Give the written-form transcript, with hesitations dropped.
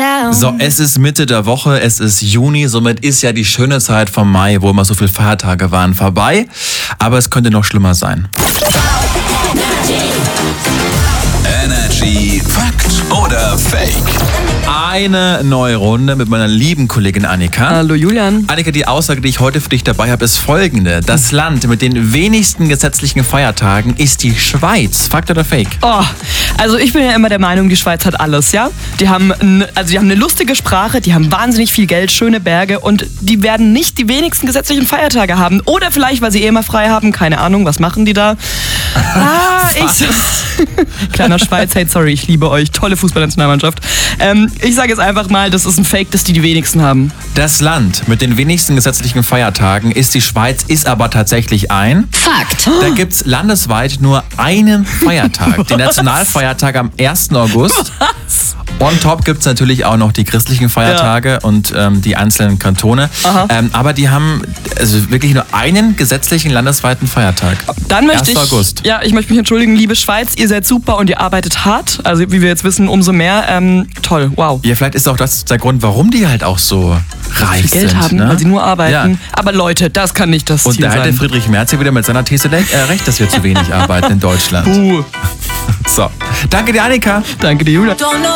So, es ist Mitte der Woche, es ist Juni, somit ist ja die schöne Zeit vom Mai, wo immer so viele Feiertage waren, vorbei. Aber es könnte noch schlimmer sein. Energy Fakt oder Fake? Eine neue Runde mit meiner lieben Kollegin Annika. Hallo Julian. Annika, die Aussage, die ich heute für dich dabei habe, ist folgende. Das Land mit den wenigsten gesetzlichen Feiertagen ist die Schweiz. Fakt oder Fake? Oh, also ich bin ja immer der Meinung, die Schweiz hat alles, ja? Die haben eine lustige Sprache, die haben wahnsinnig viel Geld, schöne Berge und die werden nicht die wenigsten gesetzlichen Feiertage haben. Oder vielleicht, weil sie eh immer frei haben, keine Ahnung, was machen die da? Kleiner Schweiz-Hate, sorry, ich liebe euch. Tolle Fußballnationalmannschaft. Ich sage jetzt einfach mal, das ist ein Fake, dass die wenigsten haben. Das Land mit den wenigsten gesetzlichen Feiertagen ist die Schweiz, ist aber tatsächlich ein Fakt. Da gibt's landesweit nur einen Feiertag, den Nationalfeiertag am 1. August. Was? On top gibt's natürlich auch noch die christlichen Feiertage und die einzelnen Kantone. Aber die haben also wirklich nur einen gesetzlichen landesweiten Feiertag. Dann möchte 1. August. Ja, ich möchte mich entschuldigen, liebe Schweiz, ihr seid super und ihr arbeitet hart. Also wie wir jetzt wissen, umso mehr. Toll, wow. Ja, vielleicht ist auch das der Grund, warum die halt auch so reich Geld sind. haben, ne? weil sie nur arbeiten. Ja. Aber Leute, das kann nicht das Und Ziel da hat der sein. Friedrich Merz ja wieder mit seiner These recht, dass wir zu wenig arbeiten in Deutschland. So, danke dir, Annika. Danke dir, Julian.